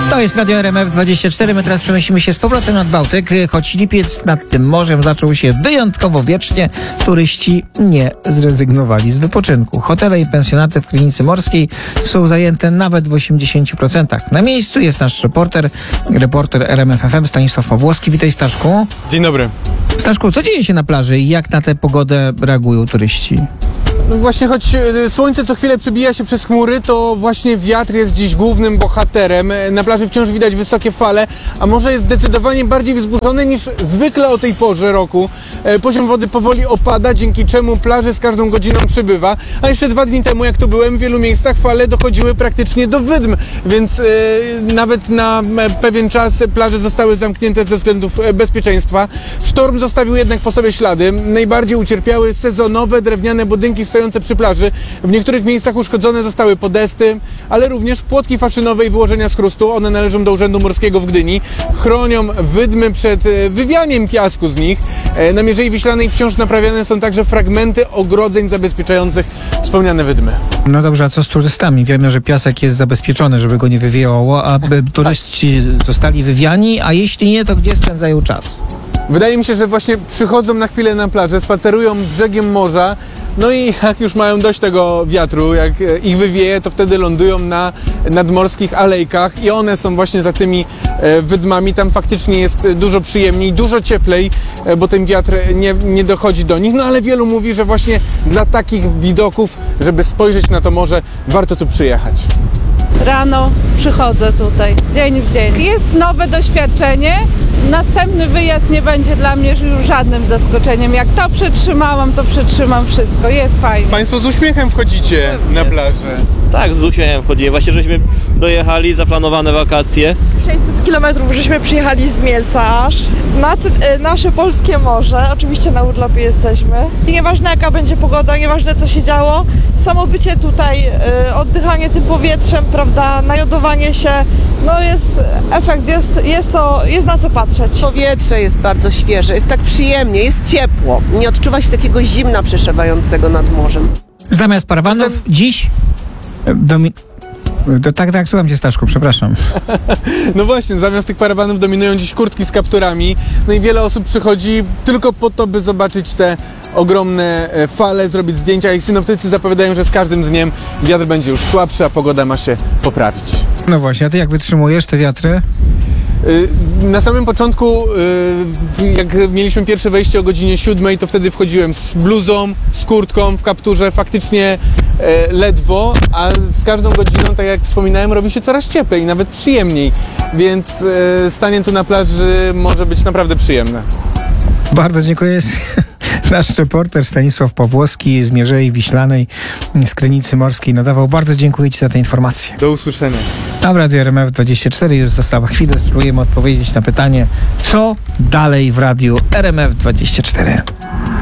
To jest Radio RMF24. My teraz przenosimy się z powrotem nad Bałtyk. Choć lipiec nad tym morzem zaczął się wyjątkowo wiecznie, turyści nie zrezygnowali z wypoczynku. Hotele i pensjonaty w Krynicy Morskiej są zajęte nawet w 80%. Na miejscu jest nasz reporter RMF FM Stanisław Pawłowski. Witaj, Staszku. Dzień dobry. Staszku, co dzieje się na plaży i jak na tę pogodę reagują turyści? Właśnie, choć słońce co chwilę przebija się przez chmury, to właśnie wiatr jest dziś głównym bohaterem. Na plaży wciąż widać wysokie fale, a morze jest zdecydowanie bardziej wzburzone niż zwykle o tej porze roku. Poziom wody powoli opada, dzięki czemu plaży z każdą godziną przybywa. A jeszcze 2 dni temu, jak tu byłem, w wielu miejscach fale dochodziły praktycznie do wydm, więc nawet na pewien czas plaże zostały zamknięte ze względów bezpieczeństwa. Sztorm zostawił jednak po sobie ślady. Najbardziej ucierpiały sezonowe drewniane budynki stojące przy plaży. W niektórych miejscach uszkodzone zostały podesty, ale również płotki faszynowe i wyłożenia z chrustu. One należą do Urzędu Morskiego w Gdyni. Chronią wydmy przed wywianiem piasku z nich. Na Mierzei Wiślanej wciąż naprawiane są także fragmenty ogrodzeń zabezpieczających wspomniane wydmy. No dobrze, a co z turystami? Wiemy, że piasek jest zabezpieczony, żeby go nie wywiało, aby turyści zostali wywiani, a jeśli nie, to gdzie spędzają czas? Wydaje mi się, że właśnie przychodzą na chwilę na plażę, spacerują brzegiem morza, no i jak już mają dość tego wiatru, jak ich wywieje, to wtedy lądują na nadmorskich alejkach i one są właśnie za tymi wydmami. Tam faktycznie jest dużo przyjemniej, dużo cieplej, bo ten wiatr nie dochodzi do nich, no ale wielu mówi, że właśnie dla takich widoków, żeby spojrzeć na to morze, warto tu przyjechać. Rano przychodzę tutaj, dzień w dzień. Jest nowe doświadczenie. Następny wyjazd nie będzie dla mnie już żadnym zaskoczeniem. Jak to przetrzymałam, to przetrzymam wszystko. Jest fajnie. Państwo z uśmiechem wchodzicie na plażę. Tak, z uśmiechem wchodzimy. Właśnie żeśmy dojechali, zaplanowane wakacje. 600 kilometrów żeśmy przyjechali z Mielca aż nad nasze polskie morze. Oczywiście na urlopie jesteśmy. I nieważne jaka będzie pogoda, nieważne co się działo, samo bycie tutaj, oddychanie tym powietrzem, prawda, najodowanie się, no jest efekt, jest na co patrzeć. Powietrze jest bardzo świeże, jest tak przyjemnie, jest ciepło. Nie odczuwa się takiego zimna przeszywającego nad morzem. Zamiast parawanów dziś... Tak, słucham cię, Staszku, przepraszam. No właśnie, zamiast tych parawanów dominują dziś kurtki z kapturami. No i wiele osób przychodzi tylko po to, by zobaczyć te ogromne fale, zrobić zdjęcia. I synoptycy zapowiadają, że z każdym dniem wiatr będzie już słabszy, a pogoda ma się poprawić. No właśnie, a ty jak wytrzymujesz te wiatry? Na samym początku, jak mieliśmy pierwsze wejście o godzinie 7, to wtedy wchodziłem z bluzą, z kurtką, w kapturze, faktycznie ledwo, a z każdą godziną, tak jak wspominałem, robi się coraz cieplej, nawet przyjemniej, więc stanie tu na plaży może być naprawdę przyjemne. Bardzo dziękuję. Nasz reporter Stanisław Pawłowski z Mierzei Wiślanej, z Krynicy Morskiej nadawał. Bardzo dziękuję ci za te informacje. Do usłyszenia. A w Radiu RMF24 już została chwilę. Spróbujemy odpowiedzieć na pytanie, co dalej w Radiu RMF24.